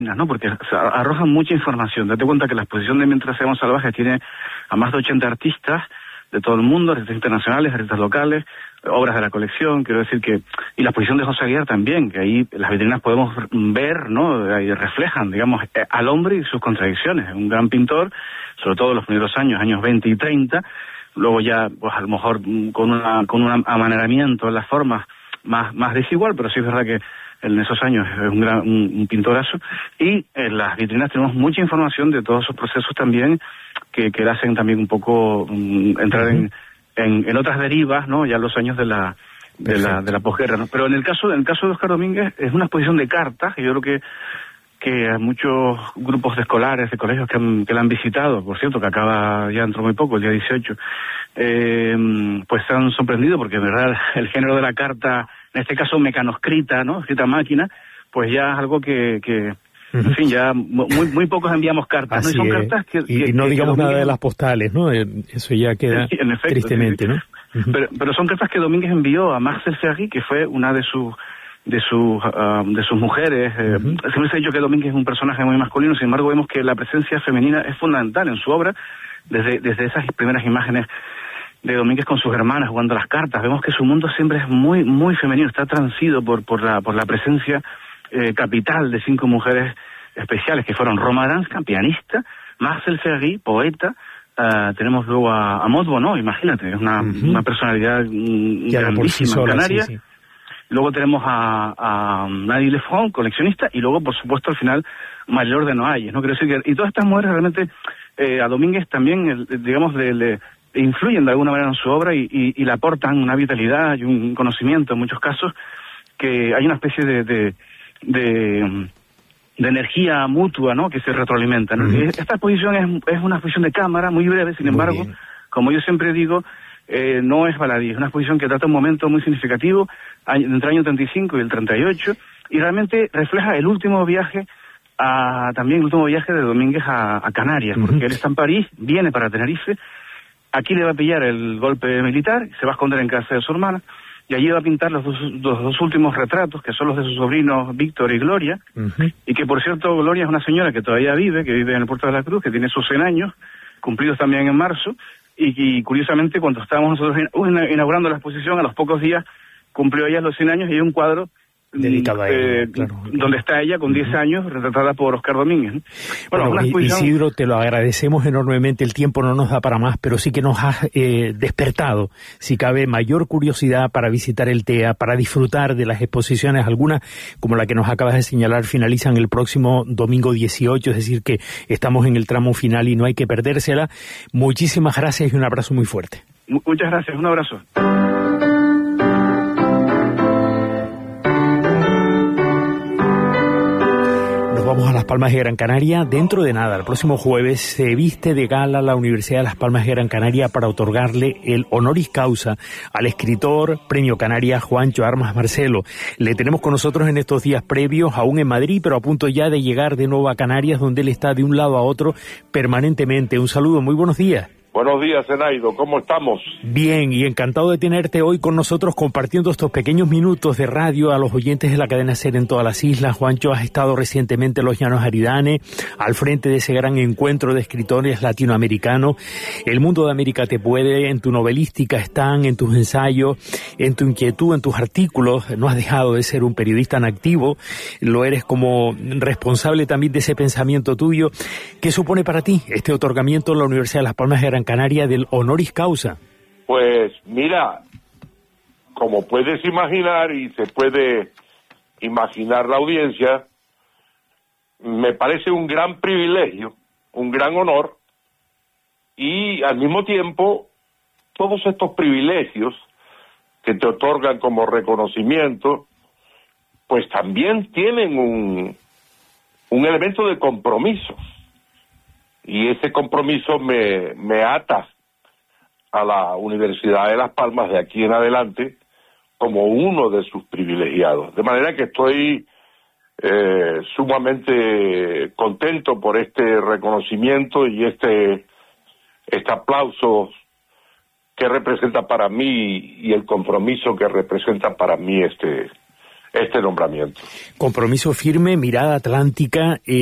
¿no? Porque arrojan mucha información. Date cuenta que la exposición de Mientras Seamos Salvajes tiene a más de 80 artistas de todo el mundo, artistas internacionales, artistas locales, obras de la colección, quiero decir que, y la exposición de José Aguiar también, que ahí las vitrinas podemos ver, ¿no? Ahí reflejan, digamos, al hombre y sus contradicciones. Un gran pintor, sobre todo en los primeros años 20 y 30, luego ya, pues a lo mejor con un amaneramiento en las formas más desigual, pero sí es verdad que en esos años es un pintorazo, y en las vitrinas tenemos mucha información de todos esos procesos también que le hacen también un poco entrar en otras derivas, ¿no? Ya en los años de la posguerra, ¿no? Pero en el caso de Óscar Domínguez es una exposición de cartas, que yo creo que a muchos grupos de escolares, de colegios que la han visitado, por cierto, que acaba ya dentro muy poco, el día 18, pues se han sorprendido porque en verdad el género de la carta, en este caso mecanoscrita, ¿no? Escrita a máquina, pues ya es algo que en fin, ya muy pocos enviamos cartas, ¿no? Y son cartas y no digamos nada de las postales, ¿no? Eso ya queda sí, en efecto, tristemente, sí. ¿no? Pero son cartas que Domínguez envió a Marcel Ferry, que fue una de sus mujeres. Siempre se ha dicho que Domínguez es un personaje muy masculino, sin embargo vemos que la presencia femenina es fundamental en su obra, desde esas primeras imágenes de Domínguez con sus hermanas jugando las cartas. Vemos que su mundo siempre es muy muy femenino, está transido por la presencia capital de 5 mujeres especiales, que fueron Roma Danska, pianista, Marcel Ferry, poeta, tenemos luego a Maud Bonneau, imagínate, es una personalidad grandísima en Canarias. Sí. Luego tenemos a Nadie Lefranc, coleccionista, y luego, por supuesto, al final, Marie-Laure de Noailles, ¿no? Quiero decir que, y todas estas mujeres realmente, a Domínguez también, digamos, le influyen de alguna manera en su obra y le aportan una vitalidad y un conocimiento en muchos casos, que hay una especie de energía mutua, ¿no? Que se retroalimenta, ¿no? Esta exposición es una exposición de cámara, muy breve, sin embargo, como yo siempre digo, no es baladí, es una exposición que trata un momento muy significativo entre el año 35 y el 38, y realmente refleja el último viaje de Domínguez a Canarias, porque él está en París, viene para Tenerife, aquí le va a pillar el golpe militar, se va a esconder en casa de su hermana, y allí va a pintar los dos últimos retratos, que son los de sus sobrinos Víctor y Gloria, y que por cierto Gloria es una señora que todavía vive, que vive en el Puerto de la Cruz, que tiene sus 100 años, cumplidos también en marzo, y curiosamente cuando estábamos nosotros inaugurando la exposición, a los pocos días cumplió ella los 100 años y hay un cuadro dedicado a ella, claro. Donde está ella con 10 años, retratada por Óscar Domínguez. Bueno, Isidro, te lo agradecemos enormemente, el tiempo no nos da para más, pero sí que nos has despertado, si cabe, mayor curiosidad para visitar el TEA, para disfrutar de las exposiciones, algunas, como la que nos acabas de señalar, finalizan el próximo domingo 18, es decir que estamos en el tramo final y no hay que perdérsela. Muchísimas gracias y un abrazo muy fuerte. Muchas gracias, un abrazo. Vamos a Las Palmas de Gran Canaria dentro de nada. El próximo jueves se viste de gala la Universidad de Las Palmas de Gran Canaria para otorgarle el honoris causa al escritor Premio Canarias Juancho Armas Marcelo. Le tenemos con nosotros en estos días previos, aún en Madrid, pero a punto ya de llegar de nuevo a Canarias, donde él está de un lado a otro permanentemente. Un saludo, muy buenos días. Buenos días, Zenaido, ¿cómo estamos? Bien, y encantado de tenerte hoy con nosotros compartiendo estos pequeños minutos de radio a los oyentes de la cadena SER en todas las islas. Juancho, has estado recientemente en los Llanos Aridane, al frente de ese gran encuentro de escritores latinoamericanos. El mundo de América te puede, en tu novelística están, en tus ensayos, en tu inquietud, en tus artículos. No has dejado de ser un periodista en activo, lo eres como responsable también de ese pensamiento tuyo. ¿Qué supone para ti este otorgamiento en la Universidad de Las Palmas de Gran Canaria del honoris causa? Pues mira, como puedes imaginar y se puede imaginar la audiencia, me parece un gran privilegio, un gran honor, y al mismo tiempo todos estos privilegios que te otorgan como reconocimiento, pues también tienen un elemento de compromiso. Y ese compromiso me ata a la Universidad de Las Palmas de aquí en adelante como uno de sus privilegiados. De manera que estoy sumamente contento por este reconocimiento y este aplauso que representa para mí y el compromiso que representa para mí este nombramiento. Compromiso firme, mirada atlántica.